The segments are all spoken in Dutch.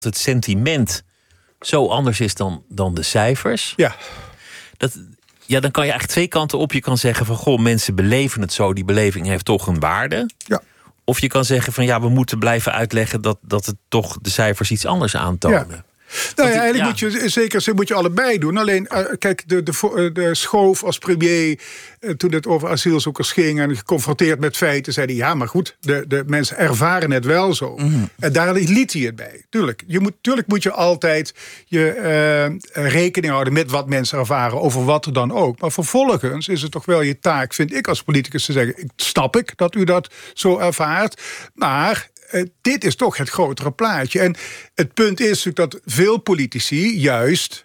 het sentiment zo anders is dan de cijfers. Ja. Dan kan je eigenlijk twee kanten op. Je kan zeggen van, goh, mensen beleven het zo. Die beleving heeft toch een waarde. Ja. Of je kan zeggen van, ja, we moeten blijven uitleggen dat het toch de cijfers iets anders aantonen. Ja. Nou ja, eigenlijk moet je allebei doen. Alleen, kijk, de Schoof als premier, toen het over asielzoekers ging en geconfronteerd met feiten, zei hij, ja, maar goed, de mensen ervaren het wel zo. Mm-hmm. En daar liet hij het bij. Tuurlijk moet je altijd je rekening houden met wat mensen ervaren, over wat dan ook. Maar vervolgens is het toch wel je taak, vind ik als politicus, te zeggen, snap ik dat u dat zo ervaart, maar dit is toch het grotere plaatje. En het punt is natuurlijk dat veel politici juist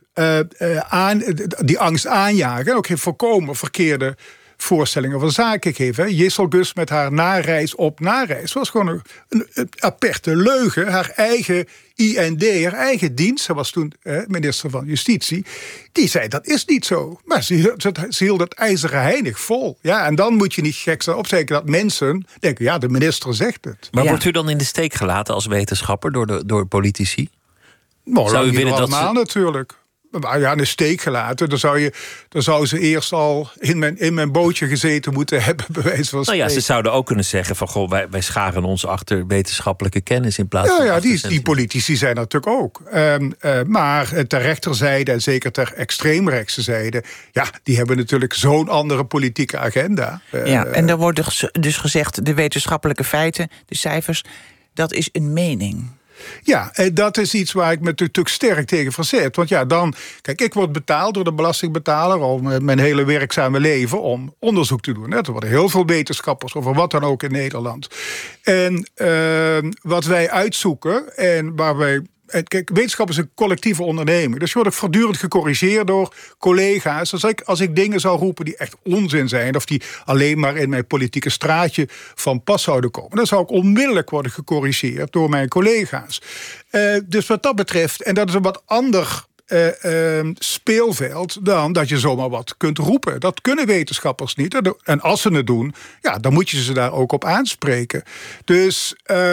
die angst aanjagen en ook geen volkomen verkeerde voorstellingen van zaken geven. Jessel Gus met haar nareis op nareis was gewoon een aperte leugen. Haar eigen IND, haar eigen dienst, ze was toen minister van Justitie, die zei dat is niet zo. Maar ze hield het ijzeren heinig vol. Ja, en dan moet je niet gek zijn opzeker dat mensen denken, ja, de minister zegt het. Maar wordt u dan in de steek gelaten als wetenschapper door politici? Nou, zou u willen dat allemaal natuurlijk. Maar ja, in de steek gelaten. Dan zou ze eerst al in mijn bootje gezeten moeten hebben, bij wijze van spreken. Nou ja, ze zouden ook kunnen zeggen van, goh, wij scharen ons achter wetenschappelijke kennis in plaats van. Ja, die politici zijn natuurlijk ook. Maar ter rechterzijde en zeker ter extreemrechtse zijde, ja, die hebben natuurlijk zo'n andere politieke agenda. En dan wordt dus gezegd, de wetenschappelijke feiten, de cijfers, dat is een mening. Ja, dat is iets waar ik me natuurlijk sterk tegen verzet. Want ja, dan, kijk, ik word betaald door de belastingbetaler al mijn hele werkzame leven om onderzoek te doen. Er worden heel veel wetenschappers over wat dan ook in Nederland. En wat wij uitzoeken en waar wij. Kijk, wetenschap is een collectieve onderneming. Dus je wordt ook voortdurend gecorrigeerd door collega's. Als ik dingen zou roepen die echt onzin zijn, of die alleen maar in mijn politieke straatje van pas zouden komen, dan zou ik onmiddellijk worden gecorrigeerd door mijn collega's. Dus wat dat betreft, en dat is een wat ander speelveld dan dat je zomaar wat kunt roepen. Dat kunnen wetenschappers niet. En als ze het doen, ja, dan moet je ze daar ook op aanspreken. Dus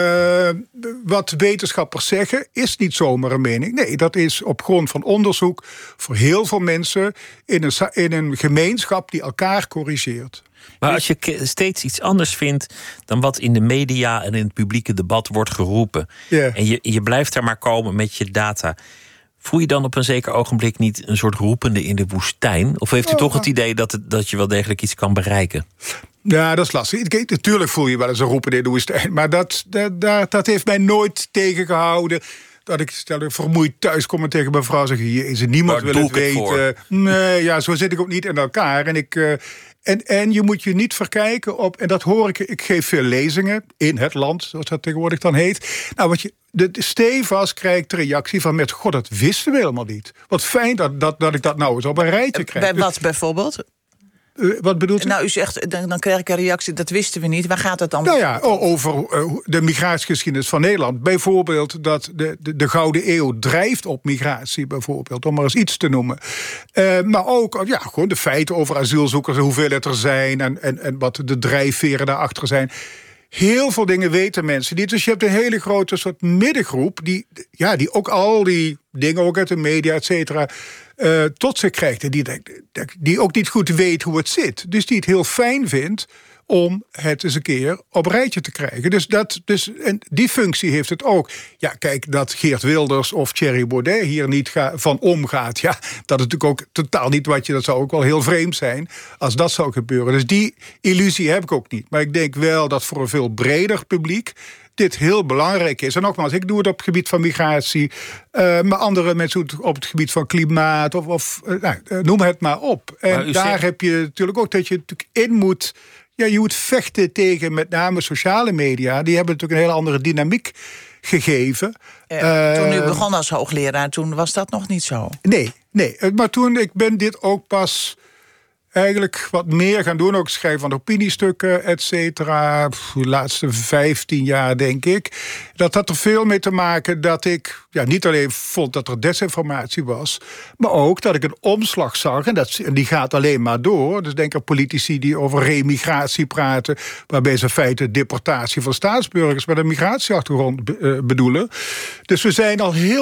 wat wetenschappers zeggen is niet zomaar een mening. Nee, dat is op grond van onderzoek voor heel veel mensen in een gemeenschap die elkaar corrigeert. Maar als je steeds iets anders vindt dan wat in de media en in het publieke debat wordt geroepen, en je blijft daar maar komen met je data, voel je dan op een zeker ogenblik niet een soort roepende in de woestijn? Of heeft u toch het idee dat je wel degelijk iets kan bereiken? Ja, dat is lastig. Natuurlijk voel je wel eens een roepende in de woestijn. Maar dat heeft mij nooit tegengehouden. Dat ik vermoeid thuis kom en tegen mijn vrouw zeg, jezus, niemand wil het weten. Nee, ja, zo zit ik ook niet in elkaar. En je moet je niet verkijken op, en dat hoor ik geef veel lezingen in het land, zoals dat tegenwoordig dan heet. Nou, stevast krijgt de reactie van, met god, dat wisten we helemaal niet. Wat fijn dat ik dat nou eens op een rijtje krijg. Bij wat bijvoorbeeld? Wat bedoelt u? Nou, u zegt, dan krijg ik een reactie, dat wisten we niet. Waar gaat het dan? Nou ja, over de migratiegeschiedenis van Nederland. Bijvoorbeeld dat de Gouden Eeuw drijft op migratie, bijvoorbeeld, om maar eens iets te noemen. Maar ook gewoon de feiten over asielzoekers, hoeveel het er zijn en wat de drijfveren daarachter zijn. Heel veel dingen weten mensen niet. Dus je hebt een hele grote soort middengroep die ook al die dingen, ook uit de media, et cetera, tot zich krijgt. En die ook niet goed weet hoe het zit. Dus die het heel fijn vindt om het eens een keer op een rijtje te krijgen. Dus en die functie heeft het ook. Ja, kijk, dat Geert Wilders of Thierry Baudet hier niet van omgaat, ja, dat is natuurlijk ook totaal niet dat zou ook wel heel vreemd zijn als dat zou gebeuren. Dus die illusie heb ik ook niet. Maar ik denk wel dat voor een veel breder publiek dit heel belangrijk is. En nogmaals, ik doe het op het gebied van migratie, maar andere mensen doen het op het gebied van klimaat of noem het maar op. En daar heb je natuurlijk ook dat je natuurlijk in moet. Ja, je moet vechten tegen met name sociale media. Die hebben natuurlijk een hele andere dynamiek gegeven. Toen u begon als hoogleraar, toen was dat nog niet zo. Nee. Maar ik ben dit ook pas eigenlijk wat meer gaan doen. Ook schrijven van opiniestukken, et cetera. De laatste 15 jaar, denk ik. Dat had er veel mee te maken dat ik niet alleen vond dat er desinformatie was, maar ook dat ik een omslag zag. En die gaat alleen maar door. Dus denk aan politici die over remigratie praten, waarbij ze in feite deportatie van staatsburgers met een migratieachtergrond bedoelen. Dus we zijn al heel